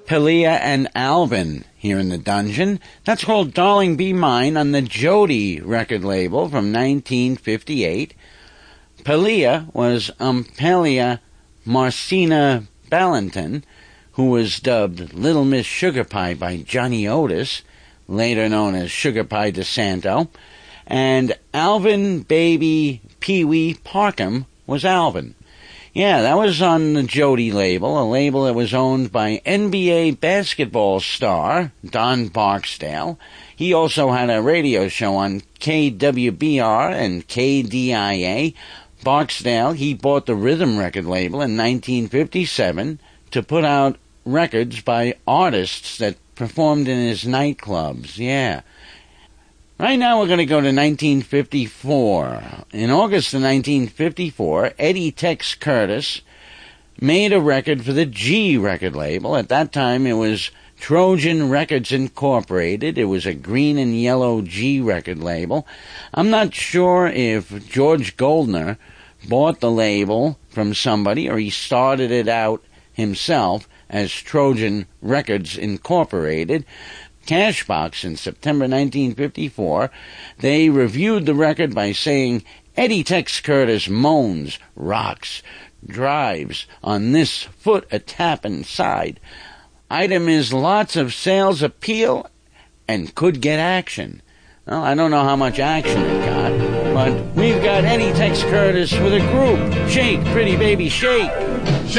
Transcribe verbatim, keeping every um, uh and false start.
Pelia and Alvin here in the dungeon. That's called Darling Be Mine on the Jody record label from nineteen fifty-eight. Pelia was Umpelia Marcina Ballantyne, who was dubbed Little Miss Sugar Pie by Johnny Otis, later known as Sugar Pie DeSanto, and Alvin Baby Pee-wee Parkham was Alvin. Yeah, that was on the Jody label, a label that was owned by N B A basketball star Don Barksdale. He also had a radio show on K W B R and K D I A. Barksdale, he bought the Rhythm record label in nineteen fifty-seven to put out records by artists that performed in his nightclubs. Yeah. Right now we're going to go to nineteen fifty-four. In August of nineteen fifty-four, Eddie Tex Curtis made a record for the G record label. At that time it was Trojan Records Incorporated. It was a green and yellow G record label. I'm not sure if George Goldner bought the label from somebody or he started it out himself as Trojan Records Incorporated. Cashbox in September nineteen fifty-four, they reviewed the record by saying, Eddie Tex Curtis moans, rocks, drives on this foot a tappin' side. Item is lots of sales appeal and could get action. Well, I don't know how much action it got, but we've got Eddie Tex Curtis with a group. Shake, pretty baby, shake.